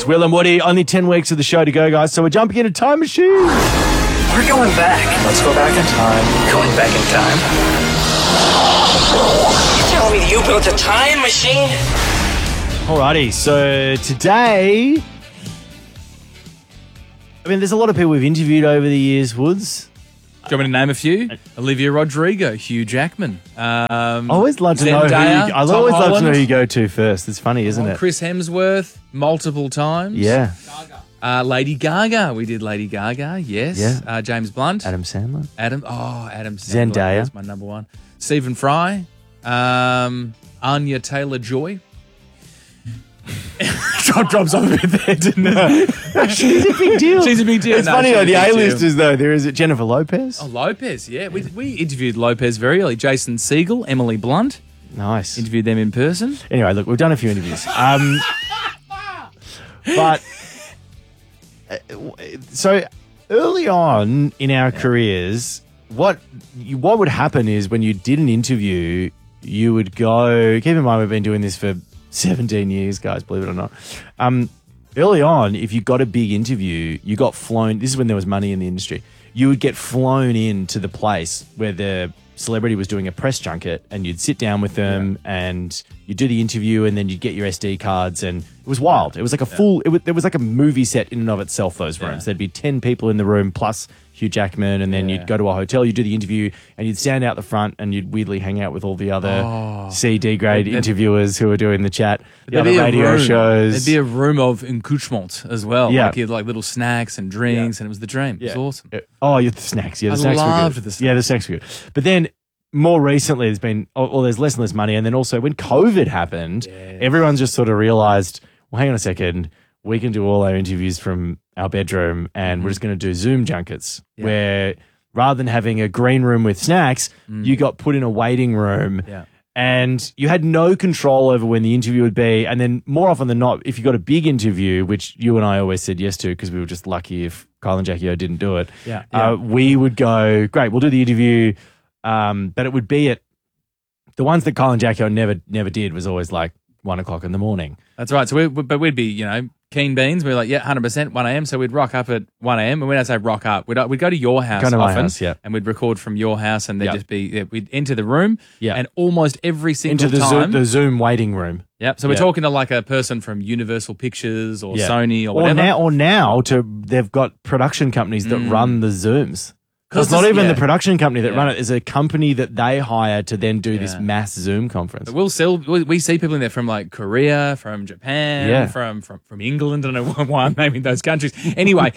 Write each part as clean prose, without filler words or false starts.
It's Will and Woody. Only 10 weeks of the show to go, guys. So we're jumping in a time machine. We're going back. Let's go back in time. Going back in time? You telling me you built a time machine? Alrighty, so today, I mean, there's a lot of people we've interviewed over the years, Woods. Do you want me to name a few? Olivia Rodrigo, Hugh Jackman. I always love to know Zendaya, I always Tom love to Holland. know who you go to first. It's funny, isn't it? Chris Hemsworth, multiple times. Yeah. Lady Gaga. We did Lady Gaga, yes. Yeah. James Blunt. Adam Sandler. Adam Sandler. Zendaya. That's my number one. Stephen Fry. Anya Taylor-Joy. Drops off a bit there, didn't it? She's a big deal. She's a big deal. It's No, funny she's though, a the big deal. A-listers though, there is Jennifer Lopez. Oh, Lopez, yeah. We interviewed Lopez very early. Jason Segel, Emily Blunt. Nice. Interviewed them in person. Anyway, look, we've done a few interviews. But so early on in our careers, what would happen is when you did an interview, you would go. Keep in mind, we've been doing this for 17 years, guys. Believe it or not. Early on, if you got a big interview, you got flown. This is when there was money in the industry. You would get flown in to the place where the celebrity was doing a press junket, and you'd sit down with them and you'd do the interview, and then you'd get your SD cards, and it was wild. It was like a full. There was like a movie set in and of itself. Those rooms. There'd be 10 people in the room plus Hugh Jackman, and then you'd go to a hotel, you'd do the interview, and you'd stand out the front, and you'd weirdly hang out with all the other CD grade interviewers who were doing the chat, the other radio shows. There'd be a room of accoutrements as well. Yeah. Like you had like little snacks and drinks, and it was the dream. It was awesome. Oh, the snacks. Yeah, the I snacks were loved good. the snacks. Yeah, the snacks were good. But then more recently, there's been, there's less and less money. And then also when COVID happened, everyone's just sort of realized, well, hang on a second, we can do all our interviews from our bedroom, and we're just going to do Zoom junkets where rather than having a green room with snacks, you got put in a waiting room. Yeah. And you had no control over when the interview would be. And then more often than not, if you got a big interview, which you and I always said yes to because we were just lucky if Kyle and Jackie O didn't do it, we would go, great, we'll do the interview. But it would be at the ones that Kyle and Jackie O never did was always like 1 o'clock in the morning. That's right. So we'd be, keen beans. We're like, 100%, 1 a.m. So we'd rock up at 1 a.m. And when I say rock up, we'd go to your house Go to my often, house, yeah. and we'd record from your house, and there'd just be, we'd enter the room, and almost every single Into time. the Zoom waiting room. Yep. So we're talking to like a person from Universal Pictures or Sony or whatever. They've got production companies that run the Zooms. So it's Because not even yeah. the production company that run it. It's a company that they hire to then do this mass Zoom conference. But we see people in there from like Korea, from Japan, from England. I don't know why I'm naming those countries. Anyway,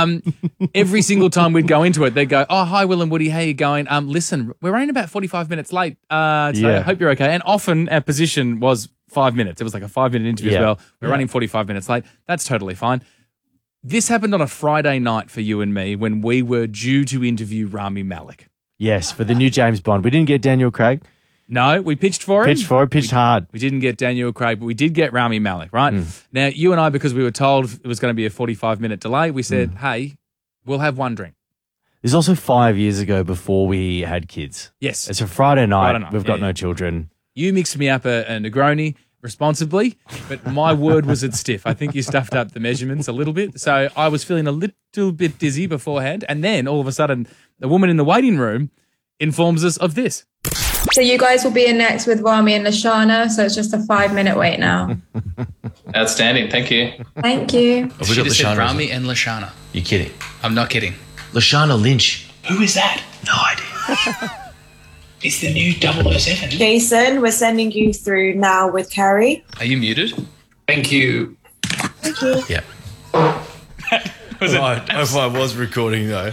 every single time we'd go into it, they'd go, "Oh, hi, Will and Woody, how you going? Listen, we're running about 45 minutes late today. I hope you're okay." And often our position was 5 minutes. It was like a 5-minute interview as well. We're running 45 minutes late. That's totally fine. This happened on a Friday night for you and me when we were due to interview Rami Malek. Yes, for the new James Bond. We didn't get Daniel Craig. No, we pitched for him. Pitched hard. We didn't get Daniel Craig, but we did get Rami Malek, right? Now, you and I, because we were told it was going to be a 45-minute delay, we said, hey, we'll have one drink. This is also 5 years ago before we had kids. Yes. It's a Friday night. Friday night, We've got yeah. no children. You mixed me up a Negroni responsibly, but my word was it stiff. I think you stuffed up the measurements a little bit. So I was feeling a little bit dizzy beforehand. And then all of a sudden, the woman in the waiting room informs us of this. So you guys will be in next with Rami and Lashana. So it's just a 5-minute wait now. Outstanding. Thank you. Thank you. Oh, we got Lashana. Rami and Lashana. You kidding? I'm not kidding. Lashana Lynch. Who is that? No idea. It's the new 007. Jason, we're sending you through now with Carrie. Are you muted? Thank you. Thank you. Yeah. If I was recording though.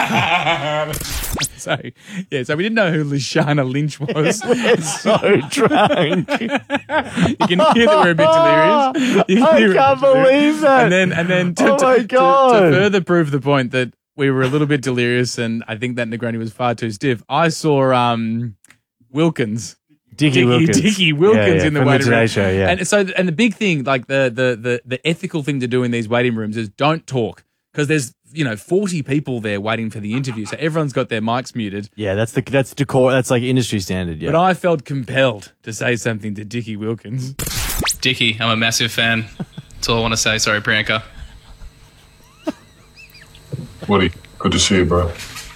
So we didn't know who Lashana Lynch was. So drunk. You can hear that we're a bit delirious. You can I hear we're a can't bit delirious. believe that. And then Oh my God. to further prove the point that we were a little bit delirious, and I think that Negroni was far too stiff, I saw Wilkins. Dickie Wilkins. Dickie Wilkins in the from waiting Today room. Show, yeah. And the big thing, like the ethical thing to do in these waiting rooms is don't talk, because there's 40 people there waiting for the interview, so everyone's got their mics muted. Yeah, that's decor. That's like industry standard. Yeah. But I felt compelled to say something to Dickie Wilkins. Dickie, I'm a massive fan. That's all I want to say. Sorry, Priyanka. Woody, good to see you, bro.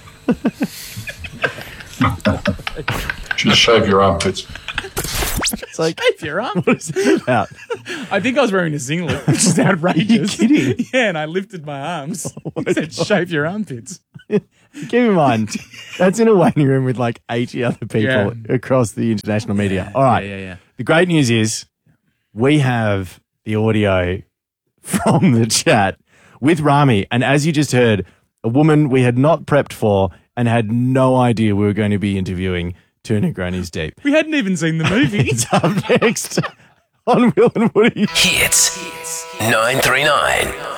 Just shave your armpits. It's like, Shave your arm. what is that about? I think I was wearing a singlet, which is outrageous. Are you kidding? Yeah, and I lifted my arms. He said, shave your armpits. Keep in mind, that's in a waiting room with like 80 other people Yeah. across the international media. All right. Yeah. The great news is we have the audio from the chat with Rami. And as you just heard, a woman we had not prepped for and had no idea we were going to be interviewing 2 Negronis deep. We hadn't even seen the movie. It's up next on Will and Woody. Hits 939.